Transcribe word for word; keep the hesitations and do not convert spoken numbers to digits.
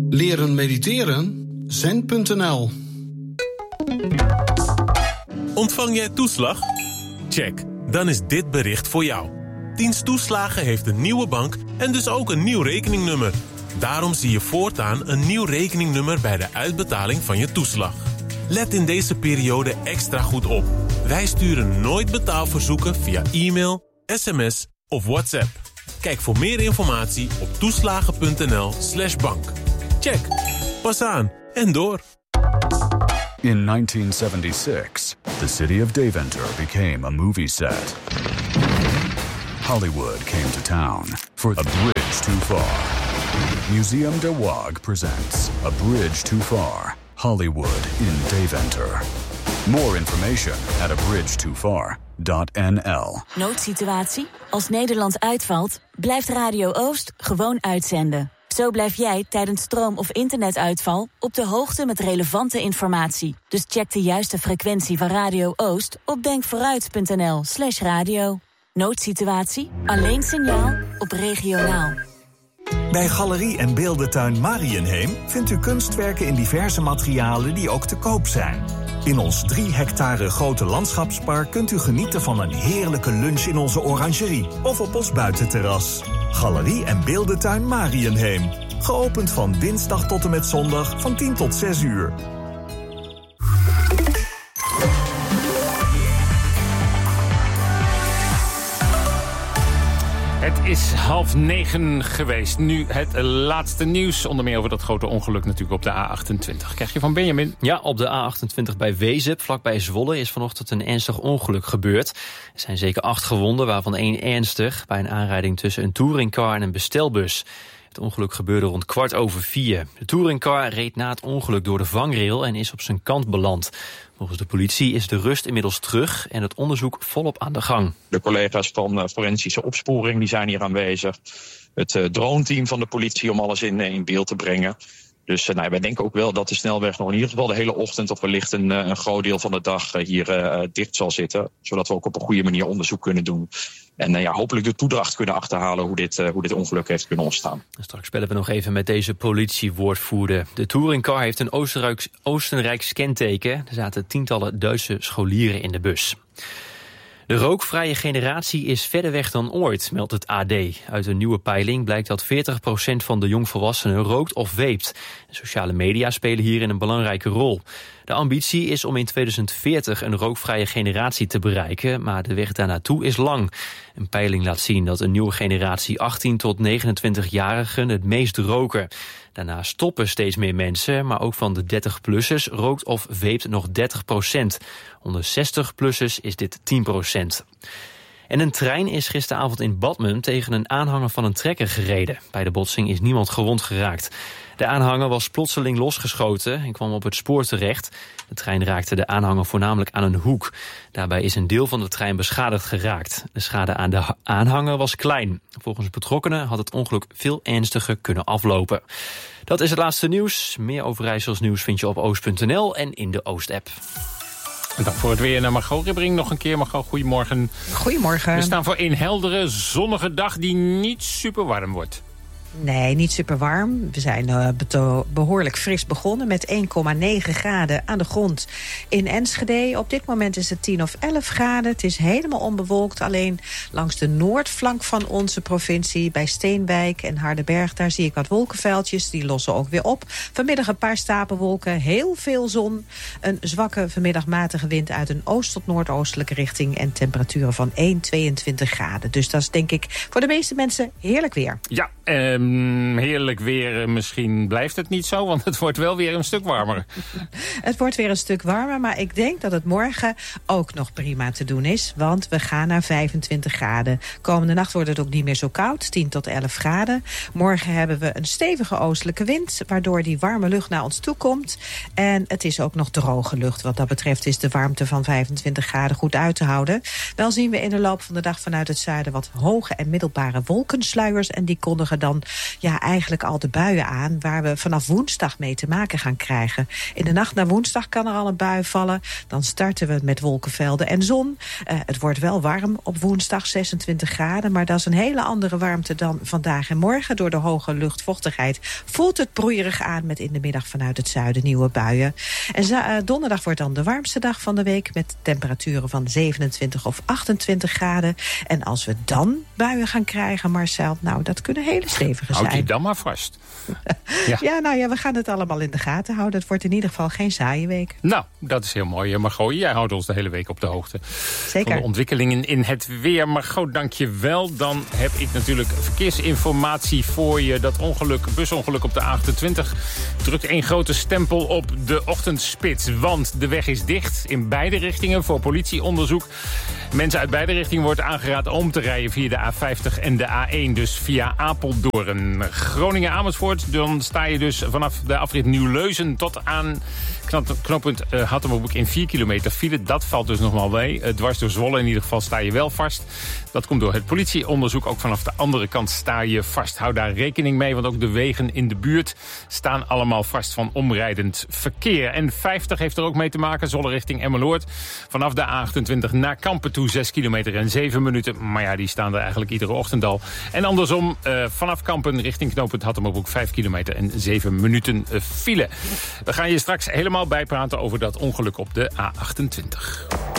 Leren mediteren? zen punt n l. Ontvang jij toeslag? Check, dan is dit bericht voor jou. Dienst Toeslagen heeft een nieuwe bank en dus ook een nieuw rekeningnummer. Daarom zie je voortaan een nieuw rekeningnummer bij de uitbetaling van je toeslag. Let in deze periode extra goed op. Wij sturen nooit betaalverzoeken via e-mail, sms of WhatsApp. Kijk voor meer informatie op toeslagen punt n l slash bank. Check, pas aan en door. In nineteen seventy-six, the city of Deventer became a movie set. Hollywood came to town for A Bridge Too Far. Museum de Waag presents A Bridge Too Far, Hollywood in Deventer. More information at a bridge too far dot n l. Noodsituatie? Als Nederland uitvalt, blijft Radio Oost gewoon uitzenden. Zo blijf jij tijdens stroom- of internetuitval op de hoogte met relevante informatie. Dus check de juiste frequentie van Radio Oost op denkvooruit punt n l slash radio. Noodsituatie? Alleen signaal op regionaal. Bij Galerie en Beeldentuin Mariënheem vindt u kunstwerken in diverse materialen die ook te koop zijn. In ons drie hectare grote landschapspark kunt u genieten van een heerlijke lunch in onze orangerie of op ons buitenterras. Galerie en Beeldentuin Mariënheem. Geopend van dinsdag tot en met zondag van tien tot zes uur. Het is half negen geweest. Nu het laatste nieuws. Onder meer over dat grote ongeluk natuurlijk op de A achtentwintig. Krijg je van Benjamin? Ja, op de A achtentwintig bij Wezep, vlakbij Zwolle, is vanochtend een ernstig ongeluk gebeurd. Er zijn zeker acht gewonden, waarvan één ernstig, bij een aanrijding tussen een touringcar en een bestelbus. Het ongeluk gebeurde rond kwart over vier. De touringcar reed na het ongeluk door de vangrail en is op zijn kant beland. Volgens de politie is de rust inmiddels terug en het onderzoek volop aan de gang. De collega's van uh, forensische opsporing die zijn hier aanwezig. Het uh, drone-team van de politie om alles in, in beeld te brengen. Dus uh, nou, wij denken ook wel dat de snelweg nog in ieder geval de hele ochtend of wellicht een, een groot deel van de dag uh, hier uh, dicht zal zitten. Zodat we ook op een goede manier onderzoek kunnen doen. En uh, ja, hopelijk de toedracht kunnen achterhalen hoe dit, uh, hoe dit ongeluk heeft kunnen ontstaan. Straks bellen we nog even met deze politiewoordvoerder. De touringcar heeft een Oostenrijks, Oostenrijks kenteken. Er zaten tientallen Duitse scholieren in de bus. De rookvrije generatie is verder weg dan ooit, meldt het A D. Uit een nieuwe peiling blijkt dat veertig procent van de jongvolwassenen rookt of veept. Sociale media spelen hierin een belangrijke rol. De ambitie is om in tweeduizend veertig een rookvrije generatie te bereiken, maar de weg daarnaartoe is lang. Een peiling laat zien dat een nieuwe generatie achttien tot negenentwintig-jarigen het meest roken. Daarna stoppen steeds meer mensen, maar ook van de dertig-plussers rookt of veept nog dertig procent. Onder zestig-plussers is dit tien procent. En een trein is gisteravond in Badmen tegen een aanhanger van een trekker gereden. Bij de botsing is niemand gewond geraakt. De aanhanger was plotseling losgeschoten en kwam op het spoor terecht. De trein raakte de aanhanger voornamelijk aan een hoek. Daarbij is een deel van de trein beschadigd geraakt. De schade aan de aanhanger was klein. Volgens betrokkenen had het ongeluk veel ernstiger kunnen aflopen. Dat is het laatste nieuws. Meer Overijssels nieuws vind je op oost punt n l en in de Oost-app. En dan voor het weer naar Margot Ribbering nog een keer. Margot, goedemorgen. Goedemorgen. We staan voor een heldere, zonnige dag die niet super warm wordt. Nee, niet super warm. We zijn uh, beto- behoorlijk fris begonnen met één komma negen graden aan de grond in Enschede. Op dit moment is het tien of elf graden. Het is helemaal onbewolkt. Alleen langs de noordflank van onze provincie, bij Steenwijk en Hardenberg, daar zie ik wat wolkenveldjes. Die lossen ook weer op. Vanmiddag een paar stapelwolken, heel veel zon. Een zwakke vanmiddag matige wind uit een oost- tot noordoostelijke richting en temperaturen van één tot tweeëntwintig graden. Dus dat is denk ik voor de meeste mensen heerlijk weer. Ja, eh, heerlijk weer. Misschien blijft het niet zo, want het wordt wel weer een stuk warmer. Het wordt weer een stuk warmer, maar ik denk dat het morgen ook nog prima te doen is. Want we gaan naar vijfentwintig graden. Komende nacht wordt het ook niet meer zo koud, tien tot elf graden. Morgen hebben we een stevige oostelijke wind, waardoor die warme lucht naar ons toe komt. En het is ook nog droge lucht. Wat dat betreft is de warmte van vijfentwintig graden goed uit te houden. Wel zien we in de loop van de dag vanuit het zuiden wat hoge en middelbare wolkensluiers. En die kondigen dan ja, eigenlijk al de buien aan waar we vanaf woensdag mee te maken gaan krijgen. In de nacht naar woensdag kan er al een bui vallen. Dan starten we met wolkenvelden en zon. Uh, het wordt wel warm op woensdag, zesentwintig graden. Maar dat is een hele andere warmte dan vandaag en morgen. Door de hoge luchtvochtigheid voelt het broeierig aan met in de middag vanuit het zuiden nieuwe buien. En uh, donderdag wordt dan de warmste dag van de week met temperaturen van zevenentwintig of achtentwintig graden. En als we dan buien gaan krijgen, Marcel, nou, dat kunnen hele stevige zijn. Houd je dan maar vast. ja. ja, nou ja, we gaan het allemaal in de gaten houden. Het wordt in ieder geval geen saaie week. Nou, dat is heel mooi. Margot, jij houdt ons de hele week op de hoogte. Zeker. Van de ontwikkelingen in het weer. Margot, dank je wel. Dan heb ik natuurlijk verkeersinformatie voor je. Dat ongeluk, busongeluk op de A achtentwintig drukt één grote stempel op de ochtendspits. Want de weg is dicht in beide richtingen voor politieonderzoek. Mensen uit beide richtingen wordt aangeraden om te rijden via de A vijftig en de A één. Dus via Apeldoorn. Groningen-Amersfoort. Dan sta je dus vanaf de afrit Nieuw-Leuzen tot aan knooppunt uh, Hattemerbroek in vier kilometer file. Dat valt dus nog wel mee. Uh, dwars door Zwolle in ieder geval sta je wel vast. Dat komt door het politieonderzoek. Ook vanaf de andere kant sta je vast. Hou daar rekening mee, want ook de wegen in de buurt staan allemaal vast van omrijdend verkeer. En vijftig heeft er ook mee te maken. Zwolle richting Emmeloord. Vanaf de A achtentwintig naar Kampen toe zes kilometer en zeven minuten. Maar ja, die staan er eigenlijk iedere ochtend al. En andersom, uh, vanaf Kampen richting knooppunt Hattemerbroek vijf kilometer en zeven minuten uh, file. We gaan je straks helemaal bijpraten over dat ongeluk op de A achtentwintig.